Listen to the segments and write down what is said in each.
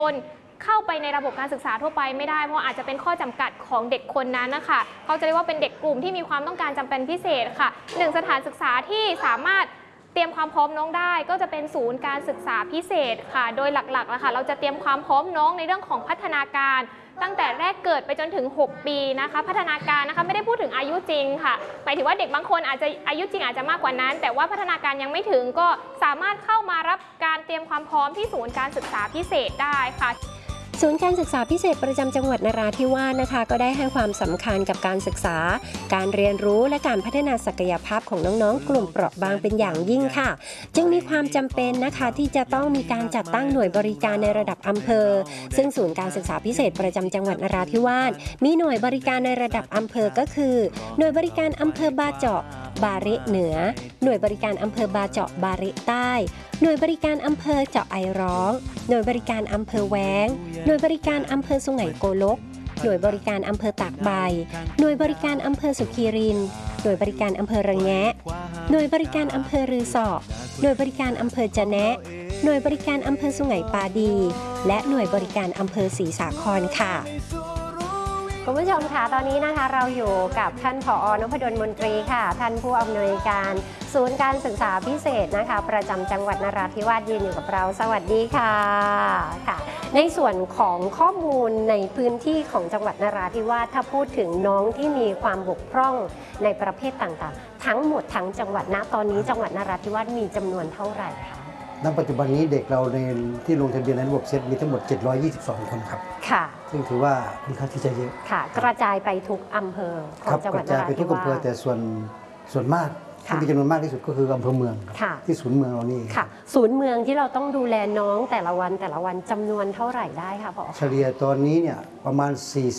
คนเข้าไปในระบบการศึกษาทั่วไปไม่ได้เพราะอาจจะเป็นข้อจำกัดของเด็กคนนั้นนะคะเขาจะเรียกว่าเป็นเด็กกลุ่มที่มีความต้องการจำเป็นพิเศษค่ะหนึ่งสถานศึกษาที่สามารถเตรียมความพร้อมน้องได้ก็จะเป็นศูนย์การศึกษาพิเศษค่ะโดยหลักๆนะคะเราจะเตรียมความพร้อมน้องในเรื่องของพัฒนาการตั้งแต่แรกเกิดไปจนถึง6ปีนะคะพัฒนาการนะคะไม่ได้พูดถึงอายุจริงค่ะหมายถึงว่าเด็กบางคนอาจจะอายุจริงอาจจะมากกว่านั้นแต่ว่าพัฒนาการยังไม่ถึงก็สามารถเข้ามารับการเตรียมความพร้อมที่ศูนย์การศึกษาพิเศษได้ค่ะศูนย์การศึกษาพิเศษประจำจังหวัดนราธิวาสนะคะก็ได้ให้ความสำคัญกับการศึกษาการเรียนรู้และการพัฒนาศักยภาพของน้องๆกลุ่มเปราะบางเป็นอย่างยิ่งค่ะจึงมีความจำเป็นนะคะที่จะต้องมีการจัดตั้งหน่วยบริการในระดับอำเภอซึ่งศูนย์การศึกษาพิเศษประจำจังหวัดนราธิวาสมีหน่วยบริการในระดับอำเภอก็คือหน่วยบริการอำเภอบาเจาะบาริเหนือหน่วยบริการอำเภอบาเจาะบาริใต้หน่วยบริการอำเภอเจาะไอร้องหน่วยบริการอำเภอแว้งหน่วยบริการอำเภอสุไหงโกลกหน่วยบริการอำเภอตากใบหน่วยบริการอำเภอสุขีรินหน่วยบริการอำเภอระแงะหน่วยบริการอำเภอรือสอหน่วยบริการอำเภอจะแนะหน่วยบริการอำเภอสุไหงปาดีและหน่วยบริการอำเภอศรีสาครค่ะคุณผู้ชมค่ะตอนนี้นะคะเราอยู่กับท่านผอ.นพดลมนตรีค่ะท่านผู้อำนวยการศูนย์การศึกษาพิเศษนะคะประจำจังหวัดนราธิวาสยืนอยู่กับเราสวัสดีค่ะในส่วนของข้อมูลในพื้นที่ของจังหวัดนราธิวาสถ้าพูดถึงน้องที่มีความบกพร่องในประเภทต่างๆทั้งหมดทั้งจังหวัดณตอนนี้จังหวัดนราธิวาสมีจำนวนเท่าไหร่คะณ ปัจจุบันนี้เด็กเราในที่ลงทะเบียนในระบบเซตมีทั้งหมด722 คนครับค่ะซึ่งถือว่าค่อนข้างที่จะเยอะค่ะกระจายไปทุกอำเภอของจังหวัดนราธิวาสกระจายไปทุกอำเภอแต่ส่วนมากที่มีจำนวนมากที่สุดก็คืออำเภอเมืองที่ศูนย์เมืองเรานี่ค่ะศูนย์เมืองที่เราต้องดูแลน้องแต่ละวันจำนวนเท่าไหร่ได้คะผอ. เฉลี่ยตอนนี้เนี่ยประมาณ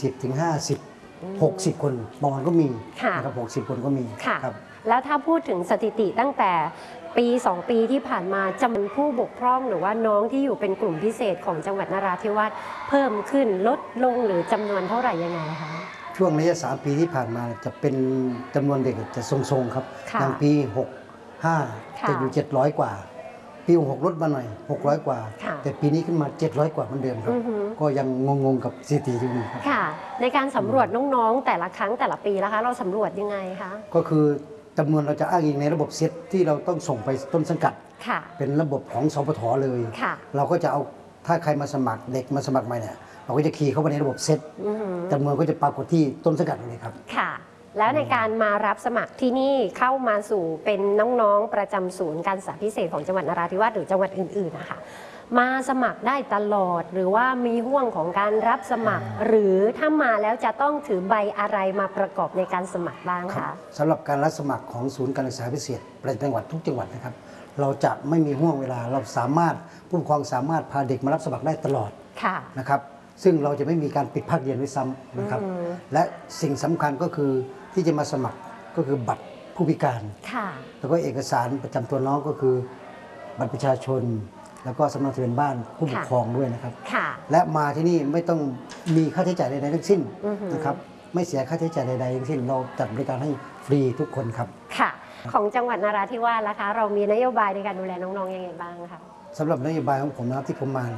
40-50 60 คนบางวันก็มีนะครับ60 คนก็มีครับแล้วถ้าพูดถึงสถิติตั้งแต่ปี2ปีที่ผ่านมาจำนวนผู้บกพร่องหรือว่าน้องที่อยู่เป็นกลุ่มพิเศษของจังหวัดนราธิวาสเพิ่มขึ้นลดลงหรือจำนวนเท่าไหร่ยังไงคะช่วงระยะ3 ปีที่ผ่านมาจะเป็นจำนวนเด็กจะทรงๆครับอย่างปี65จะอยู่700 กว่าปี66ลดมาหน่อย600 กว่าแต่ปีนี้ขึ้นมา700 กว่าเหมือนเดิมครับก็ยังงงกับสถิติที่มีครับค่ะในการสำรวจน้องๆแต่ละครั้งแต่ละปีนะคะเราสำรวจยังไงคะก็คือจำนวนเราจะอ้างอิงในระบบเซตที่เราต้องส่งไปต้นสังกัดเป็นระบบของสปท.เลยเราก็จะเอาถ้าใครมาสมัครเด็กมาสมัครใหม่เนี่ยเราก็จะคีย์เข้าไปในระบบเซตจำนวนก็จะปรากฏที่ต้นสังกัดเลยครับค่ะแล้วในการมารับสมัครที่นี่เข้ามาสู่เป็นน้องๆประจำศูนย์การศึกษาพิเศษของจังหวัดนราธิวาสหรือจังหวัดอื่นๆนะคะมาสมัครได้ตลอดหรือว่ามีห่วงของการรับสมัครหรือถ้ามาแล้วจะต้องถือใบอะไรมาประกอบในการสมัครบ้างคะสำหรับการรับสมัครของศูนย์การศึกษาพิเศษประจำจังหวัดทุกจังหวัดนะครับเราจะไม่มีห่วงเวลาเราสามารถผู้ปกครองสามารถพาเด็กมารับสมัครได้ตลอดนะครับซึ่งเราจะไม่มีการปิดภาคเรียนด้วยซ้ำนะครับและสิ่งสำคัญก็คือที่จะมาสมัครก็คือบัตรผู้พิการแล้วก็เอกสารประจำตัวน้องก็คือบัตรประชาชนแล้วก็สำเนาทะเบียนบ้านผู้ปกครองด้วยนะครับและมาที่นี่ไม่ต้องมีค่าใช้จ่ายใดๆทั้งสิ้นนะครับไม่เสียค่าใช้จ่ายใดๆทั้งสิ้นเราจัดบริการให้ฟรีทุกคนครับค่ะของจังหวัดนราธิวาสนะคะเรามีนโยบายในการดูแลน้องๆยังไงบ้างคะสำหรับนโยบายของผมนะครับที่ผมมา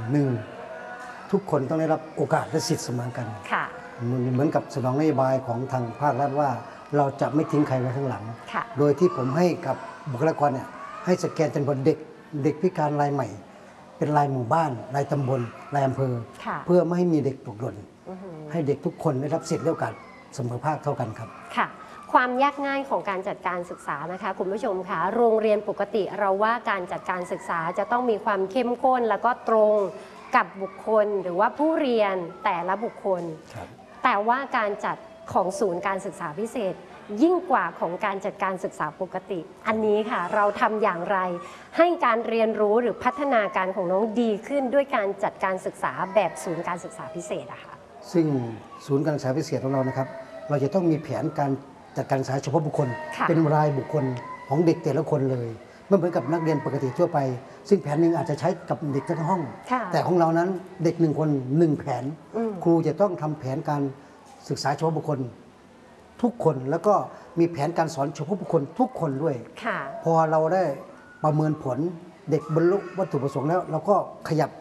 1ทุกคนต้องได้รับโอกาสและสิทธิ์เสมอกันเหมือนกับสนองนโยบายของทางภาครัฐว่าเราจะไม่ทิ้งใครไว้ข้างหลังโดยที่ผมให้กับบุคลากรเนี่ยให้สแกนจำนวนเด็กพิการรายใหม่เป็นรายหมู่บ้านรายตำบลรายอำเภอเพื่อไม่ให้มีเด็กตกหล่นให้เด็กทุกคนได้รับสิทธิ์และโอกาสเสมอภาคเท่ากันครับค่ะความยากง่ายของการจัดการศึกษานะคะคุณผู้ชมคะโรงเรียนปกติเราว่าการจัดการศึกษาจะต้องมีความเข้มข้นแล้วก็ตรงกับบุคคลหรือว่าผู้เรียนแต่ละบุคคลแต่ว่าการจัดของศูนย์การศึกษาพิเศษยิ่งกว่าของการจัดการศึกษาปกติอันนี้ค่ะเราทำอย่างไรให้การเรียนรู้หรือพัฒนาการของน้องดีขึ้นด้วยการจัดการศึกษาแบบศูนย์การศึกษาพิเศษอะค่ะซึ่งศูนย์การศึกษาพิเศษของเรานะครับเราจะต้องมีแผนการจัดการศึกษาเฉพาะบุคคลเป็นรายบุคคลของเด็กแต่ละคนเลยไม่เหมือนกับนักเรียนปกติทั่วไปซึ่งแผนหนึ่งอาจจะใช้กับเด็กทั้งห้องแต่ของเรานั้นเด็ก1 คน 1 แผนครูจะต้องทำแผนการศึกษาเฉพาะบุคคลทุกคนแล้วก็มีแผนการสอนเฉพาะบุคคลทุกคนด้วยพอเราได้ประเมินผลเด็กบรรลุวัตถุประสงค์แล้วเราก็ขยับ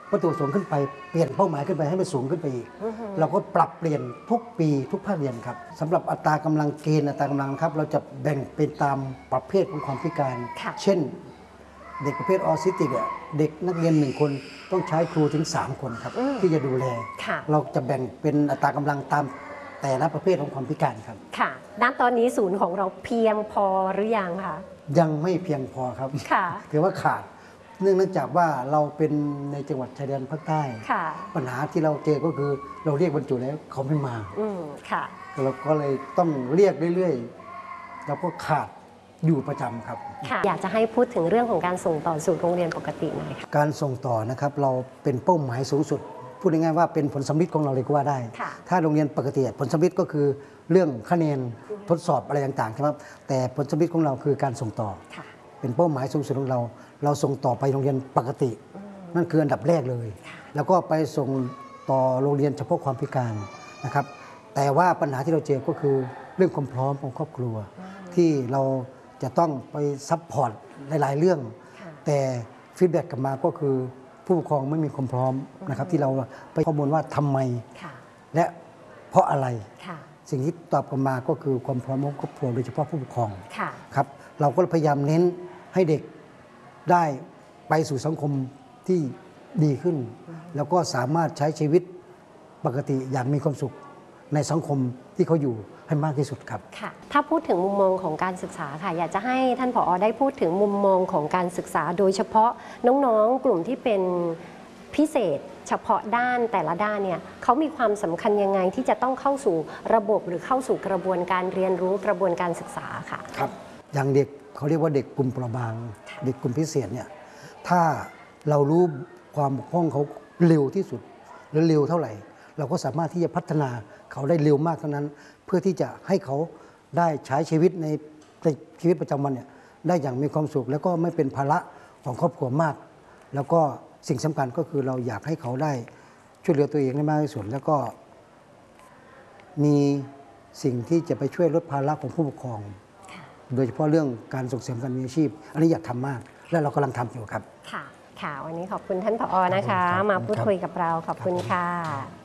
วัตถุประสงค์ขึ้นไปเปลี่ยนเป้าหมายขึ้นไปให้มันสูงขึ้นไปอีกเราก็ปรับเปลี่ยนทุกปีทุกภาคเรียนครับสำหรับอัตรากำลังเกณฑ์อัตรากำลังครับเราจะแบ่งเป็นตามประเภทของความพิการ เช่นเด็กประเภทออทิสติกเด็กนักเรียน1 คนต้องใช้ครูถึง3 คนครับที่จะดูแลเราจะแบ่งเป็นอัตรากำลังตามแต่ละประเภทของความพิการครับค่ะณตอนนี้ศูนย์ของเราเพียงพอหรือยังคะยังไม่เพียงพอครับถือว่าขาดเนื่องจากว่าเราเป็นในจังหวัดชายแดนภาคใต้ปัญหาที่เราเจอก็คือเราเรียกบรรจุแล้วเขาไม่มาเราก็เลยต้องเรียกเรื่อยๆแล้วก็ขาดอยู่ประจำครับอยากจะให้พูดถึงเรื่องของการส่งต่อสู่โรงเรียนปกติหน่อยค่ะการส่งต่อนะครับเราเป็นเป้าหมายสูงสุดพูดง่ายๆว่าเป็นผลสำลิดของเราเลยก็ว่าได้ถ้าโรงเรียนปกติผลสำลิดก็คือเรื่องคะแนนทดสอบอะไรต่างๆครับแต่ผลสำลิดของเราคือการส่งต่อเป็นเป้าหมายสูงสุดของเราส่งต่อไปโรงเรียนปกตินั่นคืออันดับแรกเลยแล้วก็ไปส่งต่อโรงเรียนเฉพาะความพิการนะครับแต่ว่าปัญหาที่เราเจอก็คือเรื่องความพร้อมของครอบครัวที่เราจะต้องไปซัพพอร์ตหลายๆเรื่องแต่ฟีดแบ็กกลับมาก็คือผู้ปกครองไม่มีความพร้อมนะครับที่เราไปข้อมูลว่าทำไมและเพราะอะไรสิ่งที่ตอบกลับมาก็คือความพร้อมของครอบครัวโดยเฉพาะผู้ปกครองครับเราก็พยายามเน้นให้เด็กได้ไปสู่สังคมที่ดีขึ้นแล้วก็สามารถใช้ชีวิตปกติอย่างมีความสุขในสังคมที่เขาอยู่ให้มากที่สุดครับค่ะถ้าพูดถึงมุมมองของการศึกษาค่ะอยากจะให้ท่านผอ.ได้พูดถึงมุมมองของการศึกษาโดยเฉพาะน้องๆกลุ่มที่เป็นพิเศษเฉพาะด้านแต่ละด้านเนี่ยเขามีความสำคัญยังไงที่จะต้องเข้าสู่ระบบหรือเข้าสู่กระบวนการเรียนรู้กระบวนการศึกษาค่ะครับอย่างเด็กเขาเรียกว่าเด็กกลุ่มเปราะบางเด็กกลุ่มพิเศษเนี่ยถ้าเรารู้ความบกพร่องเขาเร็วที่สุดหรือเร็วเท่าไหร่เราก็สามารถที่จะพัฒนาเขาได้เร็วมากเท่านั้นเพื่อที่จะให้เขาได้ใช้ชีวิตในชีวิตประจำวันเนี่ยได้อย่างมีความสุขแล้วก็ไม่เป็นภาระของครอบครัวมากแล้วก็สิ่งสำคัญก็คือเราอยากให้เขาได้ช่วยเหลือตัวเองได้มากที่สุดแล้วก็มีสิ่งที่จะไปช่วยลดภาระของผู้ปกครองโดยเฉพาะเรื่องการส่งเสริมการมีอาชีพอันนี้อยากทำมากและเรากำลังทำอยู่ครับค่ะวันนี้ขอบคุณท่านผอ.นะคะมาพูดคุยกับเราขอบคุณค่ะ